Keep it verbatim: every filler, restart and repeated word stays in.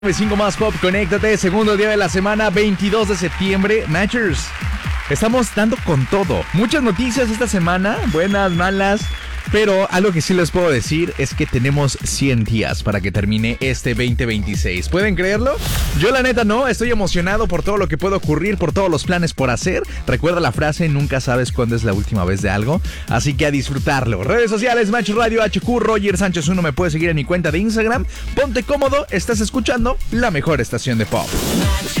cinco más Pop, conéctate, segundo día de la semana, veintidós de septiembre. Nachers, estamos dando con todo. Muchas noticias esta semana, buenas, malas. Pero algo que sí les puedo decir es que tenemos cien días para que termine este veinte veintiséis. ¿Pueden creerlo? Yo la neta no, estoy emocionado por todo lo que puede ocurrir, por todos los planes por hacer. Recuerda la frase, nunca sabes cuándo es la última vez de algo. Así que a disfrutarlo. Redes sociales, Match Radio H Q, Roger Sánchez uno, me puedes seguir en mi cuenta de Instagram. Ponte cómodo, estás escuchando la mejor estación de pop.